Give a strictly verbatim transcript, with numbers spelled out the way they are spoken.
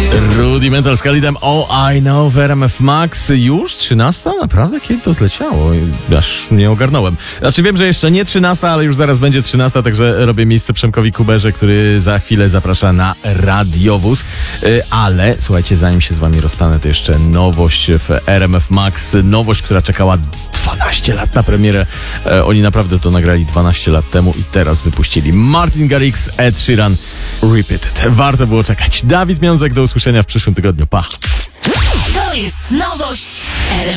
Rudimental z Khalidem All I Know w R M F Max. Już trzynasta? Naprawdę? Kiedy to zleciało? Aż nie ogarnąłem. Znaczy wiem, że jeszcze nie trzynasta, ale już zaraz będzie trzynasta, także robię miejsce Przemkowi Kuberze, który za chwilę zaprasza na radiowóz. Ale słuchajcie, zanim się z wami rozstanę, to jeszcze nowość w R M F Max. Nowość, która czekała dwanaście lat na premierę. Oni naprawdę to nagrali dwanaście lat temu i teraz wypuścili. Martin Garrix, Ed Sheeran, Repeated. Warto było czekać. Dawid Miązek, do usłyszenia w przyszłym tygodniu. Pa! To jest nowość R M